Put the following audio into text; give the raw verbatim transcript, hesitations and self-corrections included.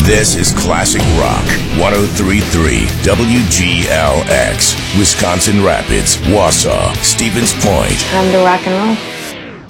This is Classic Rock, one oh three point three W G L X, Wisconsin Rapids, Wausau, Stevens Point. Time to rock and roll.